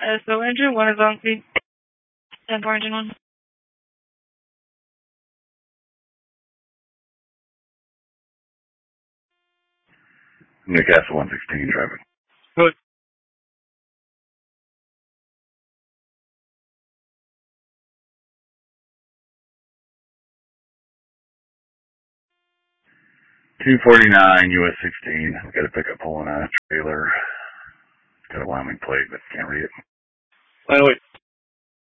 SO engine 1 is on speed. 10 for engine 1. Newcastle 116 traffic. Good. $249 US 16. Got a pickup pulling a trailer. Got a Wyoming plate, but can't read it. 908.